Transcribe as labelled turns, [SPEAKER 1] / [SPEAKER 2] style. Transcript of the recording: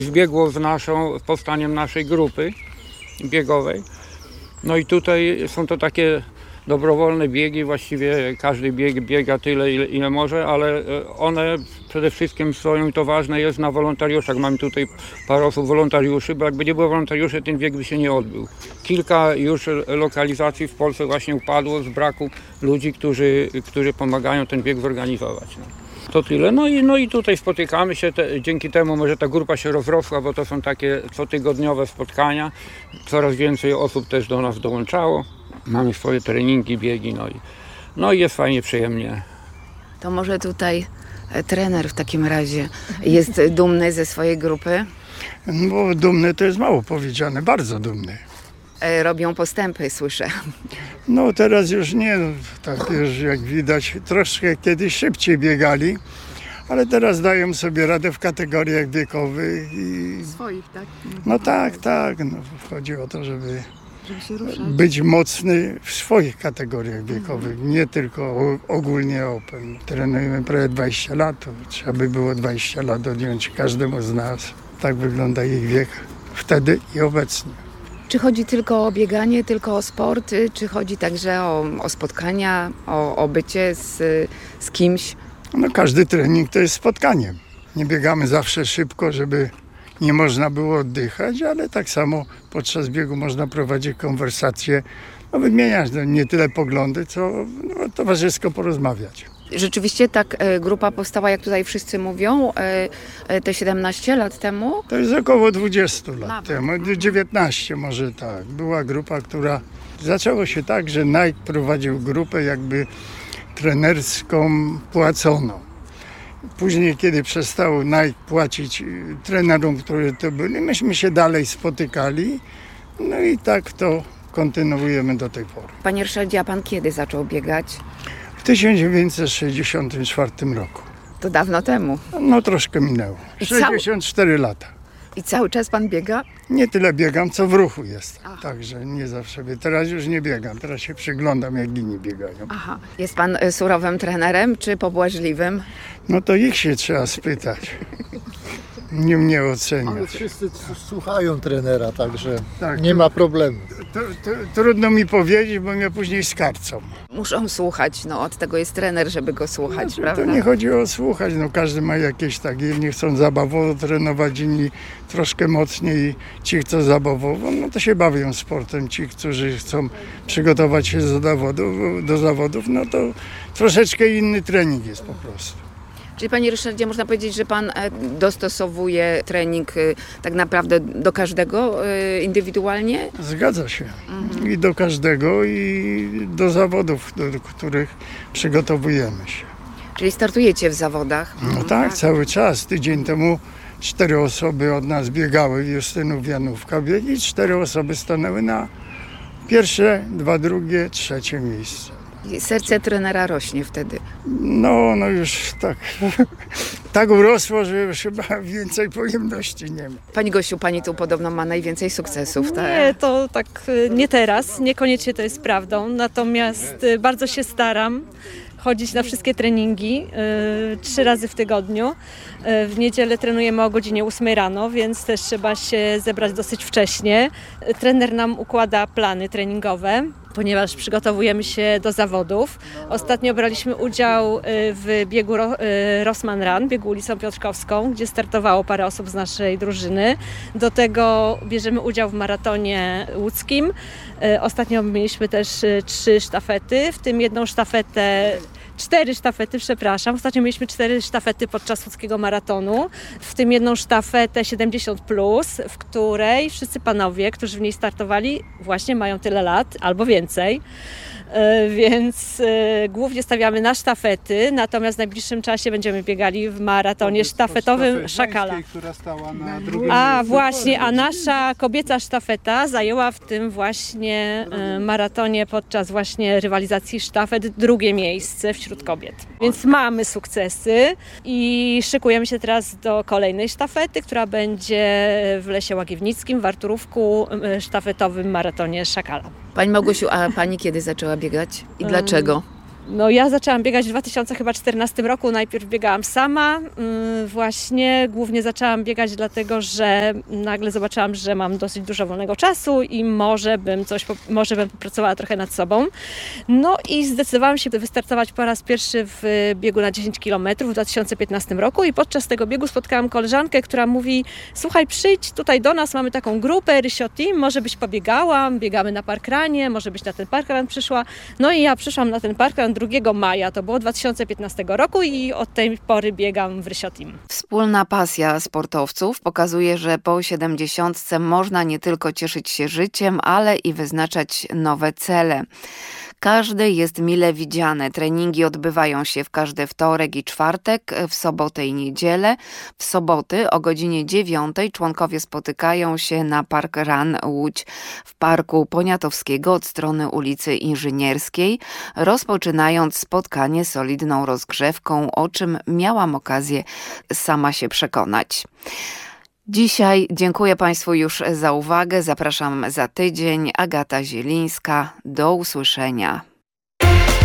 [SPEAKER 1] Zbiegło z powstaniem naszej grupy biegowej. No i tutaj są to takie dobrowolne biegi, właściwie każdy biega tyle, ile może, ale one przede wszystkim stoją, i to ważne jest, na wolontariuszach. Mamy tutaj parę osób wolontariuszy, bo jakby nie było wolontariuszy, ten bieg by się nie odbył. Kilka już lokalizacji w Polsce właśnie upadło z braku ludzi, którzy pomagają ten bieg zorganizować. To tyle. No i tutaj spotykamy się, dzięki temu może ta grupa się rozrosła, bo to są takie cotygodniowe spotkania. Coraz więcej osób też do nas dołączało. Mamy swoje treningi, biegi, no i jest fajnie, przyjemnie.
[SPEAKER 2] To może tutaj trener w takim razie jest dumny ze swojej grupy?
[SPEAKER 3] Bo dumny to jest mało powiedziane, bardzo dumny.
[SPEAKER 2] Robią postępy, słyszę.
[SPEAKER 3] No teraz już nie, tak już jak widać, troszkę kiedyś szybciej biegali, ale teraz dają sobie radę w kategoriach wiekowych.
[SPEAKER 2] Swoich, tak?
[SPEAKER 3] No tak. No, chodzi o to, żeby
[SPEAKER 2] się ruszać.
[SPEAKER 3] być mocny w swoich kategoriach wiekowych, nie tylko ogólnie open. Trenujemy prawie 20 lat, to trzeba by było 20 lat odjąć każdemu z nas. Tak wygląda ich wiek wtedy i obecnie.
[SPEAKER 2] Czy chodzi tylko o bieganie, tylko o sport, czy chodzi także o spotkania, o bycie z kimś?
[SPEAKER 3] No każdy trening to jest spotkaniem. Nie biegamy zawsze szybko, żeby nie można było oddychać, ale tak samo podczas biegu można prowadzić konwersacje, wymieniać nie tyle poglądy, co towarzysko porozmawiać.
[SPEAKER 2] Rzeczywiście tak grupa powstała, jak tutaj wszyscy mówią, te 17 lat temu?
[SPEAKER 3] To jest około 20 lat
[SPEAKER 2] Nawet.
[SPEAKER 3] temu, 19 może tak. Była grupa, która... Zaczęło się tak, że Nike prowadził grupę jakby trenerską płaconą. Później, kiedy przestał Nike płacić trenerom, którzy to byli, myśmy się dalej spotykali. No i tak to kontynuujemy do tej pory.
[SPEAKER 2] Panie Ryszardzie, a pan kiedy zaczął biegać?
[SPEAKER 3] W 1964 roku.
[SPEAKER 2] To dawno temu.
[SPEAKER 3] No troszkę minęło.
[SPEAKER 2] I
[SPEAKER 3] 64 lata.
[SPEAKER 2] I cały czas pan biega?
[SPEAKER 3] Nie tyle biegam, co w ruchu jestem.
[SPEAKER 2] Aha.
[SPEAKER 3] Także nie zawsze. Teraz już nie biegam. Teraz się przyglądam, jak inni biegają.
[SPEAKER 2] Aha. Jest pan surowym trenerem, czy pobłażliwym?
[SPEAKER 3] No to ich się trzeba spytać. Nie mnie
[SPEAKER 4] Ale
[SPEAKER 3] oceniać.
[SPEAKER 4] wszyscy słuchają trenera, także
[SPEAKER 3] Tak,
[SPEAKER 4] nie ma problemu.
[SPEAKER 3] Trudno mi powiedzieć, bo mnie później skarcą.
[SPEAKER 2] Muszą słuchać, od tego jest trener, żeby go słuchać,
[SPEAKER 3] To
[SPEAKER 2] prawda?
[SPEAKER 3] nie chodzi o słuchać, każdy ma jakieś takie, jedni chcą zabawowo trenować, inni troszkę mocniej, ci chcą zabawowo, to się bawią sportem, ci, którzy chcą przygotować się do zawodów, to troszeczkę inny trening jest po prostu.
[SPEAKER 2] Czyli panie Ryszardzie, można powiedzieć, że pan dostosowuje trening tak naprawdę do każdego indywidualnie?
[SPEAKER 3] Zgadza się. I do każdego, i do zawodów, do których przygotowujemy się.
[SPEAKER 2] Czyli startujecie w zawodach?
[SPEAKER 3] No tak, cały czas. Tydzień temu 4 osoby od nas biegały, Justynów, Janówka biegli, 4 osoby stanęły na pierwsze, 2 drugie, 3 miejsce.
[SPEAKER 2] I serce trenera rośnie wtedy.
[SPEAKER 3] No już tak, tak urosło, że już chyba więcej pojemności nie ma.
[SPEAKER 2] Pani Gosiu, pani tu podobno ma najwięcej sukcesów, tak?
[SPEAKER 5] Nie, to tak nie teraz, niekoniecznie to jest prawdą, natomiast bardzo się staram chodzić na wszystkie treningi 3 razy w tygodniu. W niedzielę trenujemy o godzinie 8 rano, więc też trzeba się zebrać dosyć wcześnie. Trener nam układa plany treningowe, ponieważ przygotowujemy się do zawodów. Ostatnio braliśmy udział w biegu Rossmann Run, biegu ulicą Piotrkowską, gdzie startowało parę osób z naszej drużyny. Do tego bierzemy udział w maratonie łódzkim. Ostatnio mieliśmy też 3 sztafety, w tym jedną sztafetę, 4 sztafety, przepraszam. Ostatnio mieliśmy 4 sztafety podczas łódzkiego maratonu, w tym jedną sztafetę 70+, w której wszyscy panowie, którzy w niej startowali, właśnie mają tyle lat albo więcej. Więc głównie stawiamy na sztafety, natomiast w najbliższym czasie będziemy biegali w maratonie sztafetowym Szakala.
[SPEAKER 4] Która stała na drugim
[SPEAKER 5] A nasza kobieca sztafeta zajęła w tym właśnie maratonie podczas właśnie rywalizacji sztafet 2 miejsce wśród kobiet. Więc mamy sukcesy i szykujemy się teraz do kolejnej sztafety, która będzie w Lesie Łagiewnickim, w Arturówku, sztafetowym maratonie Szakala.
[SPEAKER 2] Pani Małgosiu, a pani kiedy zaczęła biegać i dlaczego?
[SPEAKER 5] No ja zaczęłam biegać w 2014 roku, najpierw biegałam sama, właśnie głównie zaczęłam biegać dlatego, że nagle zobaczyłam, że mam dosyć dużo wolnego czasu i może bym popracowała trochę nad sobą. No i zdecydowałam się wystartować po raz pierwszy w biegu na 10 km w 2015 roku i podczas tego biegu spotkałam koleżankę, która mówi: słuchaj, przyjdź tutaj do nas, mamy taką grupę Rysio Team, może byś pobiegała, biegamy na parkranie, może byś na ten parkran przyszła. No i ja przyszłam na ten parkran 2 maja, to było 2015 roku i od tej pory biegam w Rysio Team.
[SPEAKER 2] Wspólna pasja sportowców pokazuje, że po 70 można nie tylko cieszyć się życiem, ale i wyznaczać nowe cele. Każdy jest mile widziany. Treningi odbywają się w każdy wtorek i czwartek, w sobotę i niedzielę. W soboty o godzinie 9 członkowie spotykają się na Park Run Łódź w Parku Poniatowskiego od strony ulicy Inżynierskiej, rozpoczynając spotkanie solidną rozgrzewką, o czym miałam okazję sama się przekonać. Dzisiaj dziękuję Państwu już za uwagę. Zapraszam za tydzień. Agata Zielińska. Do usłyszenia.